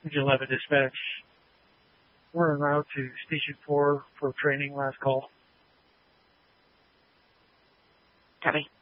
Engine 11 dispatch. We're en route to Station 4 for training. Last call. Copy.